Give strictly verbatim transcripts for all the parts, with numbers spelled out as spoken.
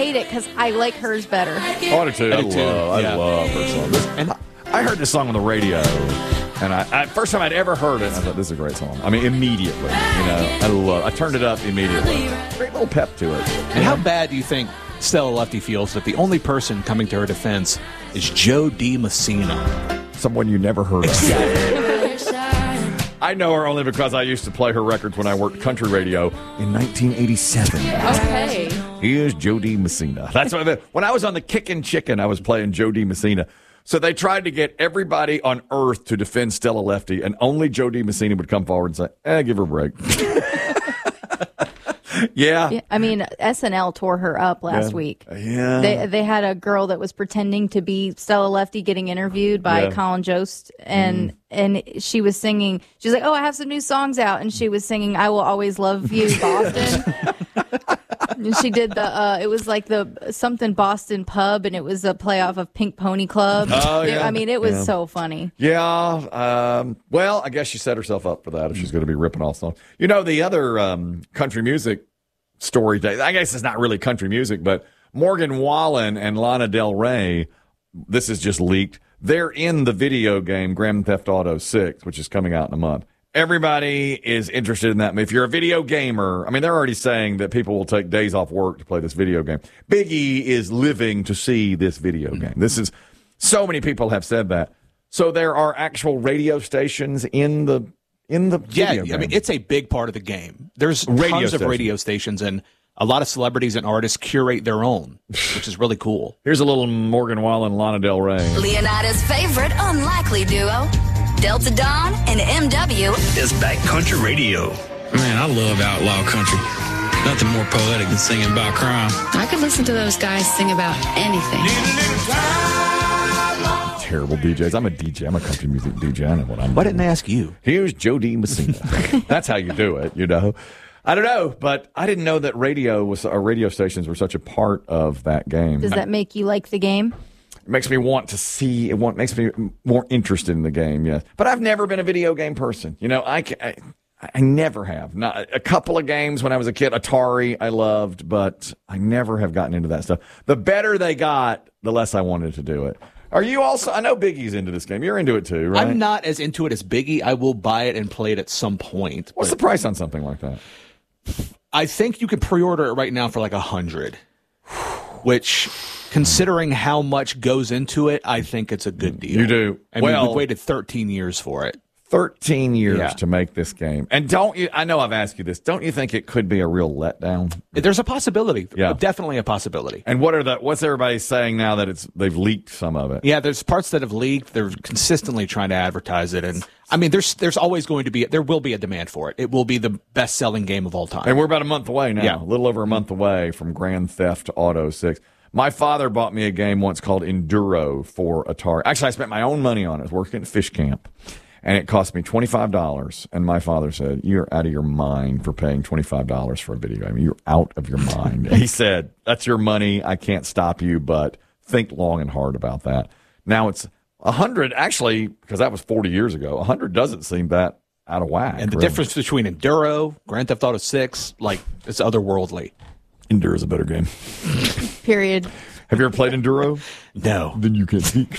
hate it because I like hers better. Oh, I do too. I, I do too. love, Yeah. I love her song. This, And- I, I heard this song on the radio, and I, I first time I'd ever heard it, I thought, this is a great song. I mean, immediately. You know, I love I turned it up immediately. Great little pep to it. And how bad do you think Stella Lefty feels that the only person coming to her defense is Joe D. Messina? Someone you never heard of. I know her only because I used to play her records when I worked country radio in nineteen eighty-seven. Okay. Here's Joe D. Messina. That's what I, when I was on the Kickin' Chicken, I was playing Joe D. Messina. So they tried to get everybody on earth to defend Stella Lefty, and only Joe D. Messina would come forward and say, eh, give her a break. yeah. Yeah, I mean, S N L tore her up last Yeah. week. Yeah. They they had a girl that was pretending to be Stella Lefty getting interviewed by Yeah. Colin Jost, and Mm. and she was singing. She's like, "Oh, I have some new songs out," and she was singing "I Will Always Love You, Boston." And she did the. Uh, it was like the something Boston pub, and it was a playoff of Pink Pony Club. Oh, It- yeah. I mean, it was Yeah. so funny. Yeah. Um, well, I guess she set herself up for that if she's going to be ripping off songs. You know, the other um, country music story, I guess it's not really country music, but Morgan Wallen and Lana Del Rey, this is just leaked, they're in the video game Grand Theft Auto six, which is coming out in a month. Everybody is interested in that. If you're a video gamer, I mean, they're already saying that people will take days off work to play this video game. Biggie is living to see this video game. This is, so many people have said that. So there are actual radio stations in the in the Yeah, video game. I mean, it's a big part of the game. There's Radio tons stations. of radio stations, and a lot of celebrities and artists curate their own, which is really cool. Here's a little Morgan Wallen, Lana Del Rey. Leonida's favorite unlikely duo, Delta Dawn and M W. It's backcountry radio. Man, I love outlaw country. Nothing more poetic than singing about crime. I could listen to those guys sing about anything. Terrible D Js. I'm a D J. I'm a country music D J. I know what I'm Why doing. didn't I ask you? Here's Joe D. Messina. That's how you do it, you know. I don't know, but I didn't know that radio was, or radio stations were such a part of that game. Does that make you like the game? It makes me want to see. It want, makes me more interested in the game. Yes, but I've never been a video game person. You know, I, ca- I I never have. Not a couple of games when I was a kid. Atari I loved, but I never have gotten into that stuff. The better they got, the less I wanted to do it. Are you also? I know Biggie's into this game. You're into it too, right? I'm not as into it as Biggie. I will buy it and play it at some point. What's the price on something like that? I think you can pre-order it right now for like a hundred, which, considering how much goes into it, I think it's a good deal. You do. I mean, Well- we've waited thirteen years for it. thirteen years Yeah. to make this game. And don't you, I know I've asked you this, don't you think it could be a real letdown? There's a possibility. Yeah. Definitely a possibility. And what are the, what's everybody saying now that it's, they've leaked some of it? Yeah, there's parts that have leaked. They're consistently trying to advertise it, and I mean, there's there's always going to be there will be a demand for it. It will be the best selling game of all time. And we're about a month away now, Yeah. a little over a month away from Grand Theft Auto six. My father bought me a game once called Enduro for Atari. Actually, I spent my own money on it. I was working at fish camp. And it cost me twenty-five dollars. And my father said, you're out of your mind for paying twenty-five dollars for a video game. You're out of your mind. He said, that's your money. I can't stop you, but think long and hard about that. Now it's one hundred, actually, because that was forty years ago. one hundred doesn't seem that out of whack. and the really. difference between Enduro, Grand Theft Auto six, like it's otherworldly. Enduro is a better game. Period. Have you ever played Enduro? No, Then you can speak.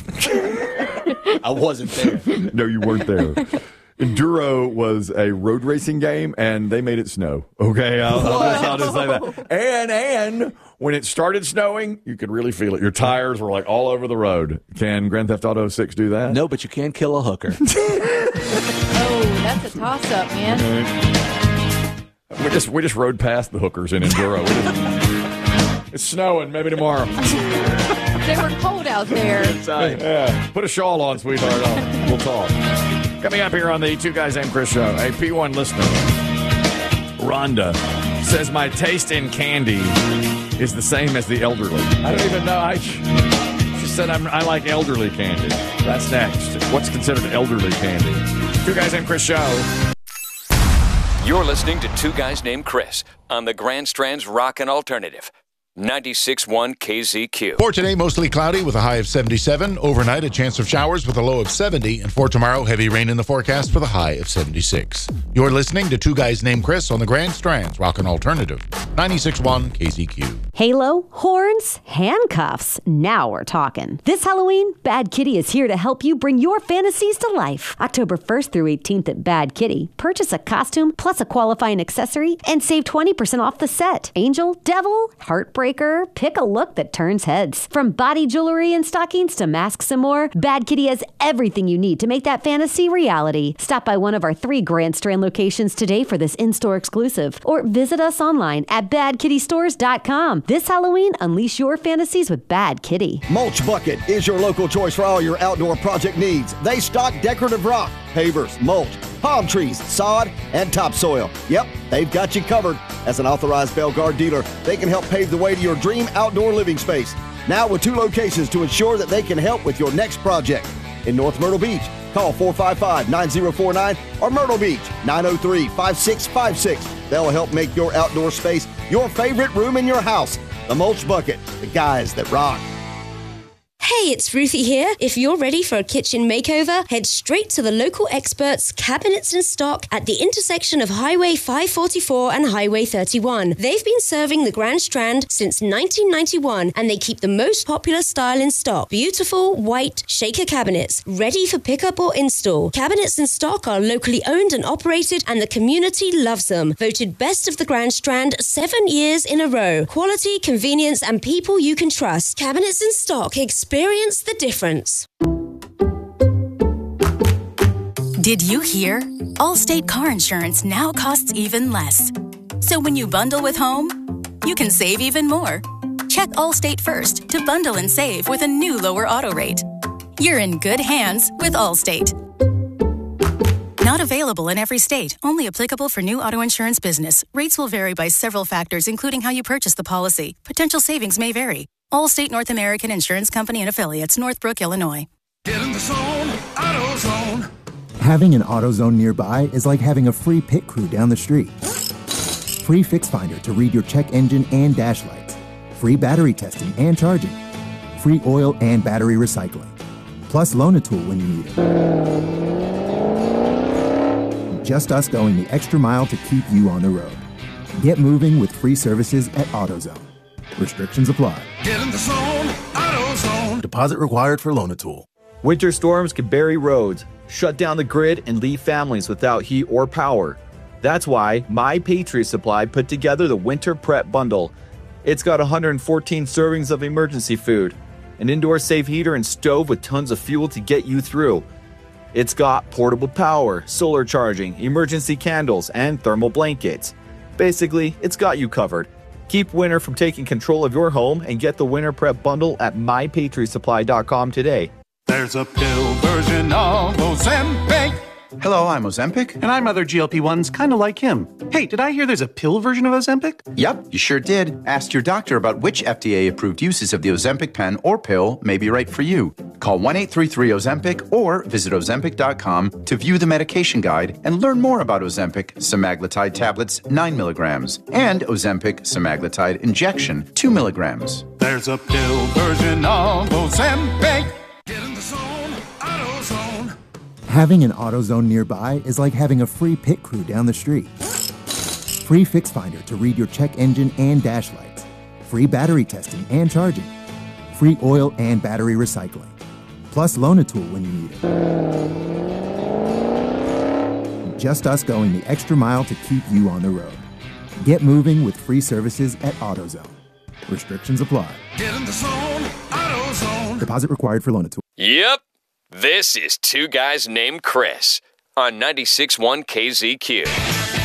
I wasn't there. No, you weren't there. Enduro was a road racing game, and they made it snow. Okay, I'll, I'll, just, I'll just say that. And and when it started snowing, you could really feel it. Your tires were like all over the road. Can Grand Theft Auto six do that? No, but you can kill a hooker. Oh, that's a toss-up, man. We just we just rode past the hookers in Enduro. We just- it's snowing. Maybe tomorrow. They were cold out there. Yeah. Put a shawl on, sweetheart. I'll- We'll talk. Coming up here on the Two Guys Named Chris show, a P one listener, Rhonda, says my taste in candy is the same as the elderly. I don't even know. I, she said I'm, I like elderly candy. That's next. What's considered elderly candy? Two Guys Named Chris show. You're listening to Two Guys Named Chris on the Grand Strand's Rock and Alternative. ninety-six point one K Z Q. For today, mostly cloudy with a high of seventy-seven. Overnight, a chance of showers with a low of seventy. And for tomorrow, heavy rain in the forecast with a high of seventy-six. You're listening to Two Guys Named Chris on the Grand Strands Rockin' Alternative. ninety-six point one K Z Q. Halo, horns, handcuffs. Now we're talking. This Halloween, Bad Kitty is here to help you bring your fantasies to life. October first through eighteenth at Bad Kitty. Purchase a costume plus a qualifying accessory and save twenty percent off the set. Angel, devil, heartbreaker, pick a look that turns heads. From body jewelry and stockings to masks and more, Bad Kitty has everything you need to make that fantasy reality. Stop by one of our three Grand Strand locations today for this in-store exclusive, or visit us online at bad kitty stores dot com. This Halloween, unleash your fantasies with Bad Kitty. Mulch Bucket is your local choice for all your outdoor project needs. They stock decorative rock, pavers, mulch, palm trees, sod, and topsoil. Yep, they've got you covered. As an authorized Belgard dealer, they can help pave the way to your dream outdoor living space. Now with two locations to ensure that they can help with your next project. In North Myrtle Beach, call four five five, nine zero four nine or Myrtle Beach, nine oh three, five six five six. They'll help make your outdoor space your favorite room in your house. The Mulch Bucket, the guys that rock. Hey, it's Ruthie here. If you're ready for a kitchen makeover, head straight to the local experts, Cabinets in Stock, at the intersection of Highway five forty-four and Highway thirty-one. They've been serving the Grand Strand since nineteen ninety-one, and they keep the most popular style in stock. Beautiful, white, shaker cabinets, ready for pickup or install. Cabinets in Stock are locally owned and operated, and the community loves them. Voted best of the Grand Strand seven years in a row. Quality, convenience, and people you can trust. Cabinets in Stock. Experience the difference. Did you hear? Allstate car insurance now costs even less. So when you bundle with home, you can save even more. Check Allstate first to bundle and save with a new lower auto rate. You're in good hands with Allstate. Not available in every state. Only applicable for new auto insurance business. Rates will vary by several factors, including how you purchase the policy. Potential savings may vary. Allstate North American Insurance Company and Affiliates, Northbrook, Illinois. Get in the zone, AutoZone. Having an AutoZone nearby is like having a free pit crew down the street. Free Fix Finder to read your check engine and dash lights. Free battery testing and charging. Free oil and battery recycling. Plus Loan-A-Tool when you need it. Just us going the extra mile to keep you on the road. Get moving with free services at AutoZone. Restrictions apply. Get in the zone, AutoZone. Deposit required for Loan-A-Tool. Winter storms can bury roads, shut down the grid, and leave families without heat or power. That's why My Patriot Supply put together the Winter Prep Bundle. It's got one hundred fourteen servings of emergency food, an indoor safe heater and stove with tons of fuel to get you through. It's got portable power, solar charging, emergency candles, and thermal blankets. Basically, it's got you covered. Keep winter from taking control of your home and get the Winter Prep Bundle at my patriot supply dot com today. There's a pill version of Ozempic. Hello, I'm Ozempic. And I'm other G L P ones, kind of like him. Hey, did I hear there's a pill version of Ozempic? Yep, you sure did. Ask your doctor about which F D A-approved uses of the Ozempic pen or pill may be right for you. Call one eight three three Ozempic or visit ozempic dot com to view the medication guide and learn more about Ozempic semaglutide tablets, nine milligrams, and Ozempic semaglutide injection, two milligrams. There's a pill version of Ozempic. Get in the zone, AutoZone. Having an AutoZone nearby is like having a free pit crew down the street. Free Fix Finder to read your check engine and dash lights. Free battery testing and charging. Free oil and battery recycling. Plus Loan-A-Tool when you need it. Just us going the extra mile to keep you on the road. Get moving with free services at AutoZone. Restrictions apply. Get in the zone, AutoZone. Deposit required for Loan-A-Tool. Yep. This is Two Guys Named Chris on ninety-six point one K Z Q.